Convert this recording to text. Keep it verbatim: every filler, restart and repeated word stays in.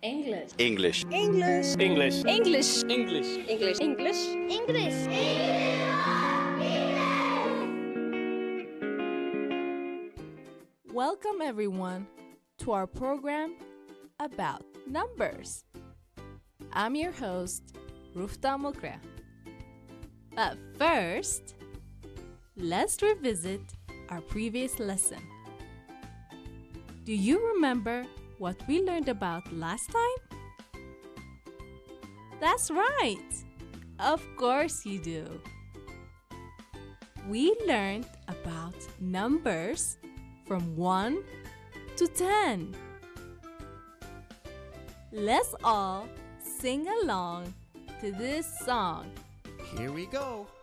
English. English. English. English. English. English. English. English. English. Welcome everyone to our program about numbers. I'm your host, Rufta Mukra. But first, let's revisit our previous lesson. Do you remember what we learned about last time? That's right. Of course you do. We learned about numbers from one to ten. Let's all sing along to this song. Here we go.